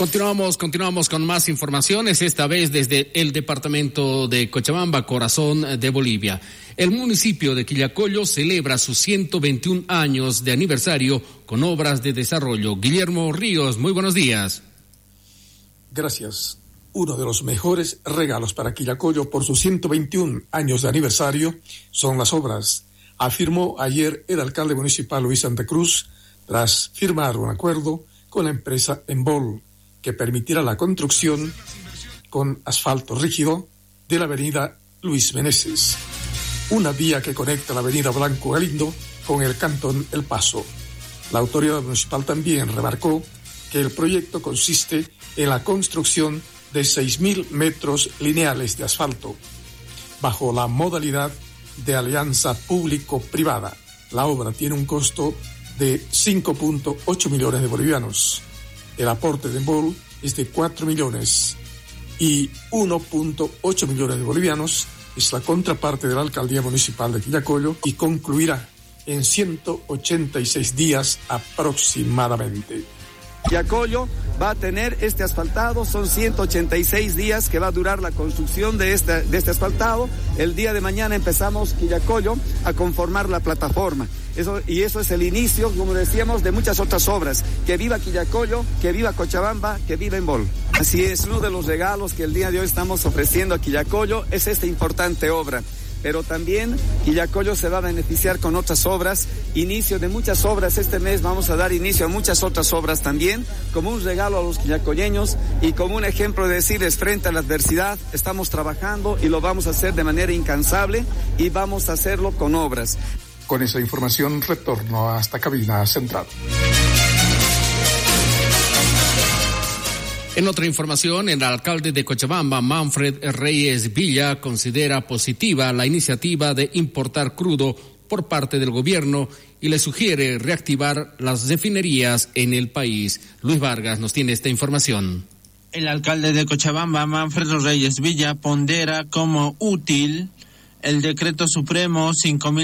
Continuamos con más informaciones, esta vez desde el departamento de Cochabamba, corazón de Bolivia. El municipio de Quillacollo celebra sus 121 años de aniversario con obras de desarrollo. Guillermo Ríos, muy buenos días. Gracias. Uno de los mejores regalos para Quillacollo por sus 121 años de aniversario son las obras, afirmó ayer el alcalde municipal Luis Santa Cruz, tras firmar un acuerdo con la empresa Embol, que permitirá la construcción con asfalto rígido de la avenida Luis Meneses, una vía que conecta la avenida Blanco Galindo con el cantón El Paso. La autoridad municipal también remarcó que el proyecto consiste en la construcción de 6.000 metros lineales de asfalto, bajo la modalidad de alianza público-privada. La obra tiene un costo de 5.8 millones de bolivianos. El aporte de Embol es de 4 millones y 1.8 millones de bolivianos es la contraparte de la alcaldía municipal de Quillacollo y concluirá en 186 días aproximadamente. Quillacollo va a tener este asfaltado, son 186 días que va a durar la construcción de este asfaltado. El día de mañana empezamos Quillacollo a conformar la plataforma. Eso es el inicio, como decíamos, de muchas otras obras. Que viva Quillacollo, que viva Cochabamba, que viva Embol. Así es, uno de los regalos que el día de hoy estamos ofreciendo a Quillacollo es esta importante obra. Pero también Quillacollo se va a beneficiar con otras obras, inicio de muchas obras. Este mes vamos a dar inicio a muchas otras obras también, como un regalo a los quillacolleños y como un ejemplo de decirles frente a la adversidad, estamos trabajando y lo vamos a hacer de manera incansable y vamos a hacerlo con obras. Con esa información retorno hasta cabina central. En otra información, el alcalde de Cochabamba, Manfred Reyes Villa, considera positiva la iniciativa de importar crudo por parte del gobierno y le sugiere reactivar las refinerías en el país. Luis Vargas nos tiene esta información. El alcalde de Cochabamba, Manfred Reyes Villa, pondera como útil el decreto supremo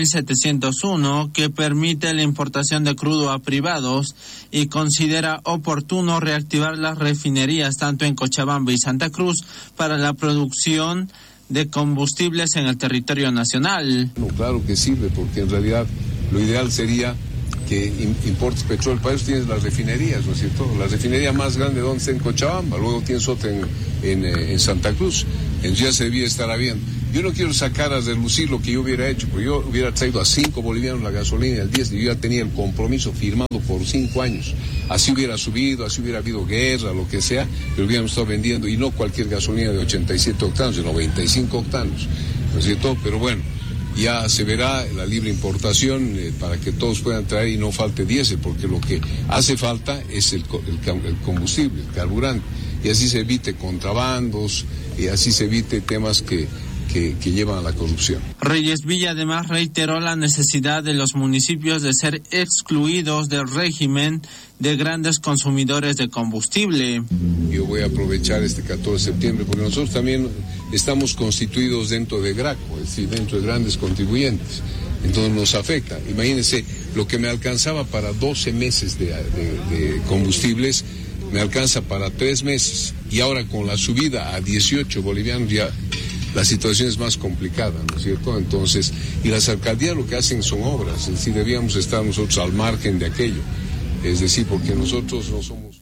5.701 que permite la importación de crudo a privados y considera oportuno reactivar las refinerías tanto en Cochabamba y Santa Cruz para la producción de combustibles en el territorio nacional. No, claro que sirve, porque en realidad lo ideal sería que importes petróleo. Para eso tienes las refinerías, ¿no es cierto? La refinería más grande donde está en Cochabamba, luego tienes otra en Santa Cruz. Entonces ya se debía estar habiendo. Yo no quiero sacar a relucir lo que yo hubiera hecho, porque yo hubiera traído a 5 bolivianos la gasolina y al 10, y yo ya tenía el compromiso firmado por 5 años. Así hubiera subido, así hubiera habido guerra, lo que sea, pero hubiéramos estado vendiendo, y no cualquier gasolina de 87 octanos, de 95 octanos, ¿no es cierto? Pero bueno, ya se verá la libre importación para que todos puedan traer y no falte diésel, porque lo que hace falta es el combustible, el carburante, y así se evite contrabandos, y así se evite temas que llevan a la corrupción. Reyes Villa además reiteró la necesidad de los municipios de ser excluidos del régimen de grandes consumidores de combustible. Yo voy a aprovechar este 14 de septiembre porque nosotros también estamos constituidos dentro de GRACO, es decir, dentro de grandes contribuyentes. Entonces nos afecta. Imagínense, lo que me alcanzaba para 12 meses de combustibles, me alcanza para 3 meses. Y ahora con la subida a 18 bolivianos ya la situación es más complicada, ¿no es cierto? Entonces, y las alcaldías lo que hacen son obras, es decir, debíamos estar nosotros al margen de aquello, es decir, porque nosotros no somos...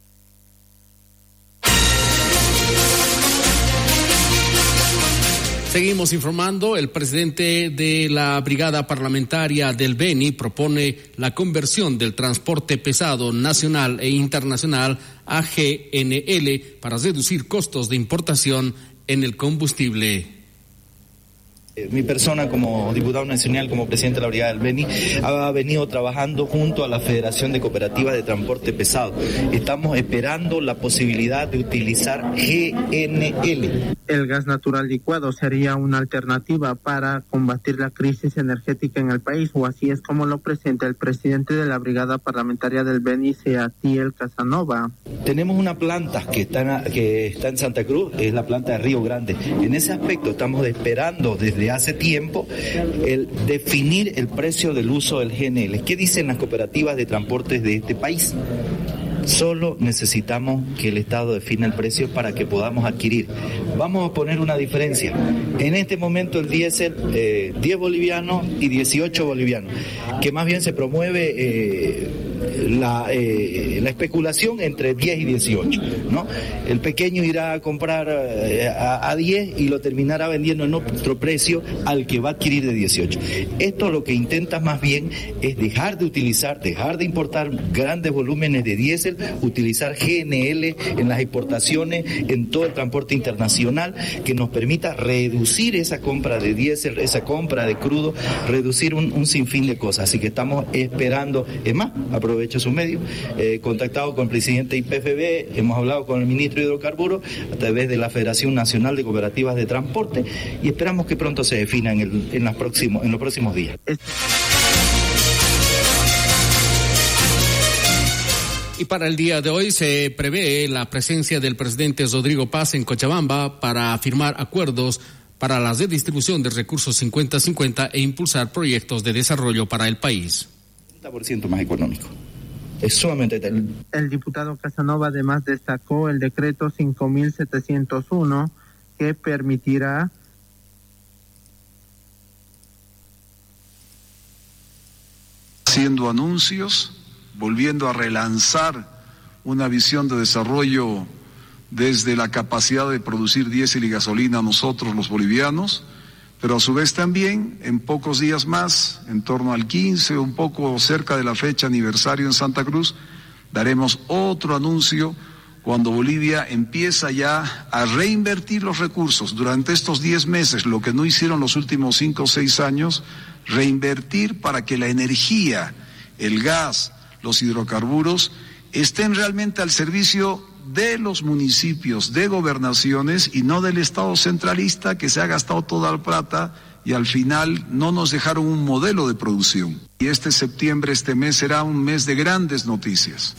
Seguimos informando. El presidente de la Brigada Parlamentaria del Beni propone la conversión del transporte pesado nacional e internacional a GNL para reducir costos de importación en el combustible. Mi persona como diputado nacional, como presidente de la Brigada del Beni, ha venido trabajando junto a la Federación de Cooperativas de Transporte Pesado. Estamos esperando la posibilidad de utilizar GNL. El gas natural licuado sería una alternativa para combatir la crisis energética en el país, o así es como lo presenta el presidente de la Brigada Parlamentaria del Beni, Seatiel Casanova. Tenemos una planta que está en Santa Cruz, es la planta de Río Grande. En ese aspecto estamos esperando desde hace tiempo el definir el precio del uso del GNL. ¿Qué dicen las cooperativas de transportes de este país? Solo necesitamos que el Estado defina el precio para que podamos adquirir. Vamos a poner una diferencia. En este momento el diésel 10 bolivianos y 18 bolivianos, que más bien se promueve la especulación entre 10 y 18, ¿no? El pequeño irá a comprar a 10 y lo terminará vendiendo en otro precio al que va a adquirir de 18. Esto lo que intenta más bien es dejar de importar grandes volúmenes de diésel, utilizar GNL en las exportaciones, en todo el transporte internacional, que nos permita reducir esa compra de diésel, esa compra de crudo, reducir un sinfín de cosas. Así que estamos esperando, es más, aprovecho su medio, contactado con el presidente IPFB, hemos hablado con el ministro de Hidrocarburos a través de la Federación Nacional de Cooperativas de Transporte y esperamos que pronto se defina en los próximos días. Y para el día de hoy se prevé la presencia del presidente Rodrigo Paz en Cochabamba para firmar acuerdos para la redistribución de recursos 50-50 e impulsar proyectos de desarrollo para el país. 30% más económico. Es sumamente tal. El diputado Casanova además destacó el decreto 5.701 que permitirá haciendo anuncios, volviendo a relanzar una visión de desarrollo desde la capacidad de producir diésel y gasolina nosotros los bolivianos, pero a su vez también en pocos días más, en torno al 15, un poco cerca de la fecha aniversario en Santa Cruz, daremos otro anuncio cuando Bolivia empieza ya a reinvertir los recursos durante estos 10 meses, lo que no hicieron los últimos 5 o 6 años, reinvertir para que la energía, el gas, los hidrocarburos estén realmente al servicio de los municipios, de gobernaciones y no del Estado centralista que se ha gastado toda la plata y al final no nos dejaron un modelo de producción. Y este septiembre, este mes, será un mes de grandes noticias.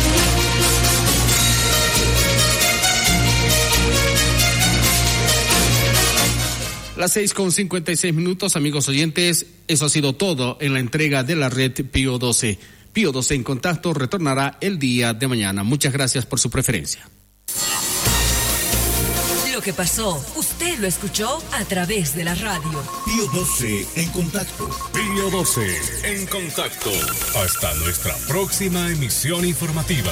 Las 6:56, amigos oyentes, eso ha sido todo en la entrega de la red Pío 12. Pío 12 en contacto retornará el día de mañana. Muchas gracias por su preferencia. Lo que pasó, usted lo escuchó a través de la radio. Pío 12 en contacto. Pío 12 en contacto. Hasta nuestra próxima emisión informativa.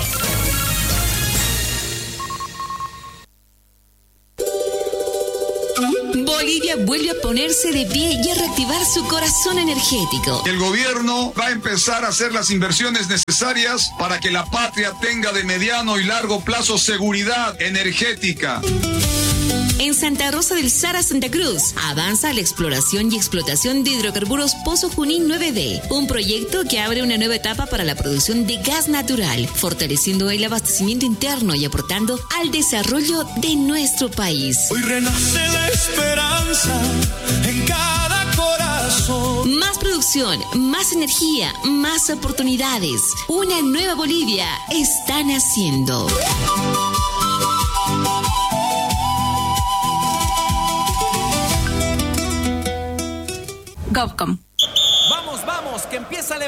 Bolivia vuelve a ponerse de pie y a reactivar su corazón energético. El gobierno va a empezar a hacer las inversiones necesarias para que la patria tenga de mediano y largo plazo seguridad energética. En Santa Rosa del Sara, Santa Cruz, avanza la exploración y explotación de hidrocarburos Pozo Junín 9D, un proyecto que abre una nueva etapa para la producción de gas natural, fortaleciendo el abastecimiento interno y aportando al desarrollo de nuestro país. Hoy renace la esperanza en cada corazón. Más producción, más energía, más oportunidades. Una nueva Bolivia está naciendo. GovCom. Vamos, que empieza la